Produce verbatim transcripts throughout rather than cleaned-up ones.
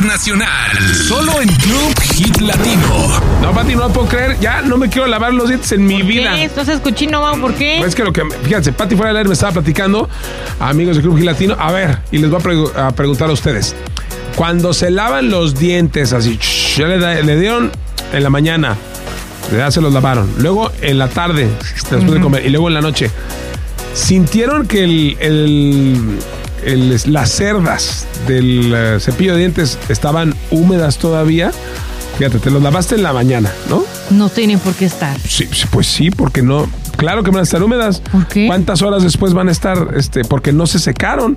internacional. Solo en Club Hit Latino. No, Pati, no lo puedo creer. Ya no me quiero lavar los dientes en mi vida. ¿Qué? ¿Estás cochino, Mau? ¿Por qué? Pues es que lo que... Fíjense, Pati fuera del aire me estaba platicando, amigos de Club Hit Latino. A ver, y les voy a, pregu- a preguntar a ustedes. Cuando se lavan los dientes así, ya le, da, le dieron en la mañana, ya se los lavaron. Luego en la tarde, después uh-huh. de comer, y luego en la noche. ¿Sintieron que el, el, el, las cerdas del uh, cepillo de dientes estaban húmedas todavía? Fíjate, te los lavaste en la mañana, ¿no? No tienen por qué estar. Sí, pues sí, porque no... Claro que van a estar húmedas. ¿Por qué? ¿Cuántas horas después van a estar? Este, porque no se secaron.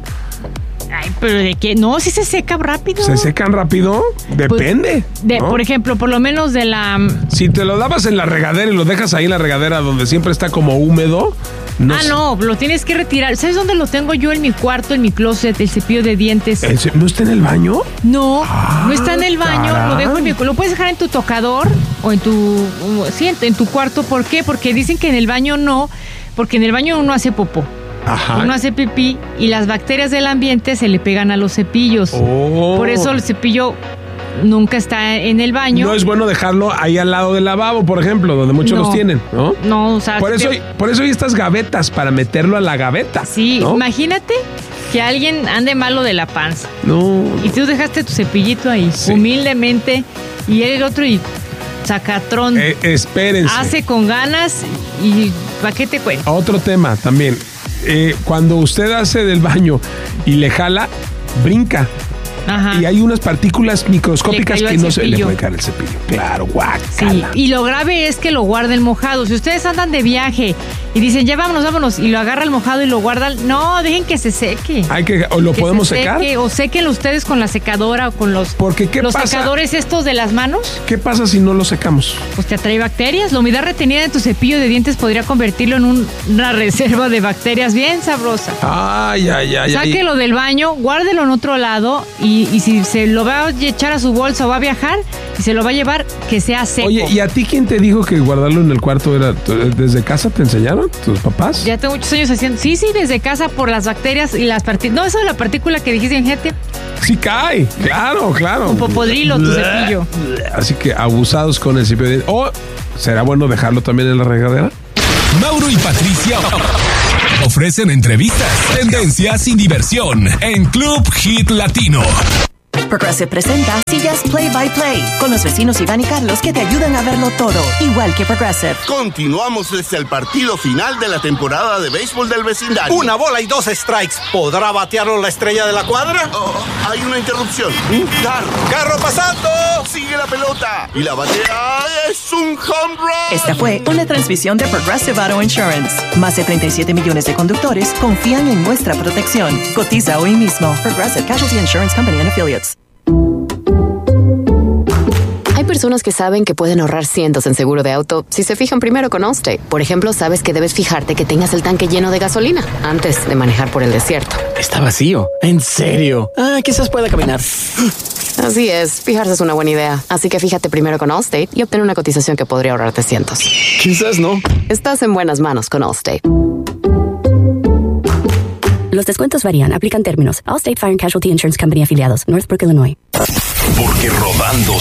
Ay, pero ¿de qué? No, si se seca rápido. ¿Se secan rápido? Depende. Pues, de, ¿no? Por ejemplo, por lo menos de la... Si te lo lavas en la regadera y lo dejas ahí en la regadera donde siempre está como húmedo... No ah, sé. no, lo tienes que retirar. ¿Sabes dónde lo tengo yo? En mi cuarto, en mi closet, el cepillo de dientes. ¿El ce- ¿No está en el baño? No, ah, no está en el baño. caray. Lo dejo en mi... Lo puedes dejar en tu tocador o en tu... Sí, en, en tu cuarto. ¿Por qué? Porque dicen que en el baño no, porque en el baño uno hace popó. Ajá. Uno hace pipí y las bacterias del ambiente se le pegan a los cepillos. Oh. Por eso el cepillo nunca está en el baño. No es bueno dejarlo ahí al lado del lavabo, por ejemplo, donde muchos No. los tienen, ¿no? No, o sea... Por eso, te- hay, por eso hay estas gavetas, para meterlo a la gaveta. Sí, ¿no? imagínate que alguien ande malo de la panza No. y tú dejaste tu cepillito ahí, Sí. humildemente, y el otro y sacatrón Eh, espérense. hace con ganas y ¿para qué te cuento? Otro tema también. Eh, cuando usted hace del baño y le jala, brinca. Ajá. Y hay unas partículas microscópicas Le cayó que el no se le cepillo. puede caer el cepillo. Claro, Sí, guácala. y lo grave es que lo guarden mojado. Si ustedes andan de viaje y dicen, ya vámonos, vámonos, y lo agarra el mojado y lo guardan, no, dejen que se seque. Hay que, o lo Que podemos se secar. seque, o séquenlo ustedes con la secadora o con los, Porque ¿qué los pasa? secadores estos de las manos. ¿Qué pasa si no lo secamos? Pues te atrae bacterias. La humedad retenida en tu cepillo de dientes podría convertirlo en un- una reserva de bacterias bien sabrosa. Ay, ay, ay. ay. Sáquelo del baño, guárdelo en otro lado y, y si se lo va a echar a su bolsa o va a viajar y se lo va a llevar, que sea seco. Oye, ¿y a ti quién te dijo que guardarlo en el cuarto era desde casa? ¿Te enseñaron tus papás? Ya tengo muchos años haciendo. Sí, sí, desde casa por las bacterias y las partículas. No, eso de la partícula que dijiste en gente. Sí cae, claro, claro. Un popodrilo tu cepillo. Así que abusados con el cepillo de dientes. O será bueno dejarlo también en la regadera. Mauro y Patricia ofrecen entrevistas, tendencias y diversión en Club Hit Latino. Progressive presenta Sillas Play by Play con los vecinos Iván y Carlos que te ayudan a verlo todo, igual que Progressive. Continuamos desde el partido final de la temporada de béisbol del vecindario. Una bola y dos strikes. ¿Podrá batearlo la estrella de la cuadra? Oh, hay una interrupción. Un carro. ¡Carro pasando! Sigue la pelota. Y la batea es un home run. Esta fue una transmisión de Progressive Auto Insurance. Más de treinta y siete millones de conductores confían en nuestra protección. Cotiza hoy mismo. Progressive Casualty Insurance Company and Affiliates. Hay personas que saben que pueden ahorrar cientos en seguro de auto si se fijan primero con Allstate. Por ejemplo, sabes que debes fijarte que tengas el tanque lleno de gasolina antes de manejar por el desierto. Está vacío. ¿En serio? Ah, quizás pueda caminar. Así es, fijarse es una buena idea. Así que fíjate primero con Allstate y obtén una cotización que podría ahorrarte cientos. Quizás no. Estás en buenas manos con Allstate. Los descuentos varían. Aplican términos. Allstate Fire and Casualty Insurance Company afiliados. Northbrook, Illinois. Porque rodando